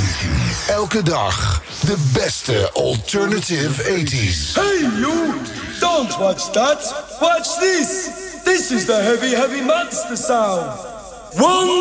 Elke dag de beste alternative 80s. Hey you! Don't watch that! Watch this! This is the heavy, heavy monster sound! One